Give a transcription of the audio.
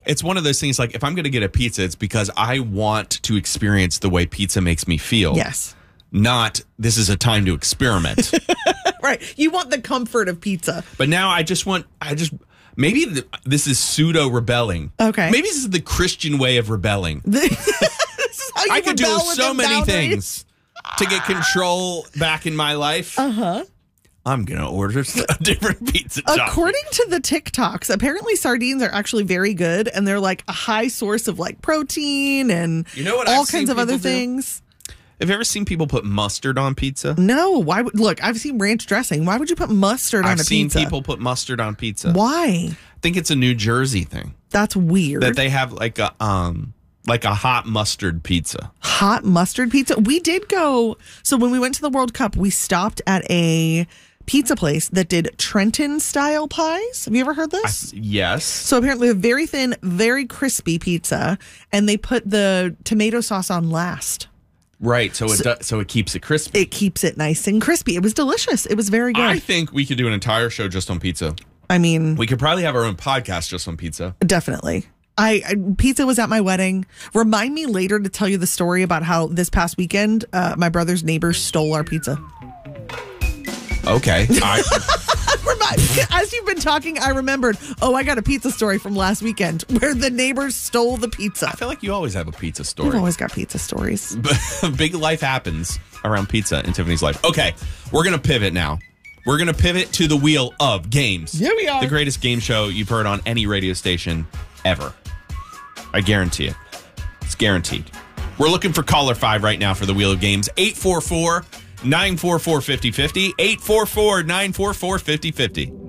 It's one of those things like if I'm going to get a pizza, it's because I want to experience the way pizza makes me feel. Yes. Not this is a time to experiment. Right. You want the comfort of pizza. But now maybe this is pseudo rebelling. Okay. Maybe this is the Christian way of rebelling. This is how you I could do rebel so within many boundaries. things to get control back in my life. Uh-huh. I'm going to order a different pizza topping. According to the TikToks, apparently sardines are actually very good, and they're like a high source of like protein and all kinds of other things. Have you ever seen people put mustard on pizza? No. Why would look? I've seen ranch dressing. Why would you put mustard on a pizza? I've seen people put mustard on pizza. Why? I think it's a New Jersey thing. That's weird. That they have like a hot mustard pizza. Hot mustard pizza. We did go. So when we went to the World Cup, we stopped at a pizza place that did Trenton style pies. Have you ever heard this? Yes. So apparently a very thin, very crispy pizza, and they put the tomato sauce on last. Right. So it keeps it crispy. It keeps it nice and crispy. It was delicious. It was very good. I think we could do an entire show just on pizza. I mean, we could probably have our own podcast just on pizza. Definitely. Pizza was at my wedding. Remind me later to tell you the story about how this past weekend, my brother's neighbors stole our pizza. Okay. As you've been talking, I remembered, I got a pizza story from last weekend where the neighbors stole the pizza. I feel like you always have a pizza story. We've always got pizza stories. Big life happens around pizza in Tiffany's life. Okay, we're going to pivot now. We're going to pivot to the wheel of games. Here we are. The greatest game show you've heard on any radio station ever. I guarantee it. It's guaranteed. We're looking for caller 5 right now for the wheel of games. 844-944-5050. 844-944-5050.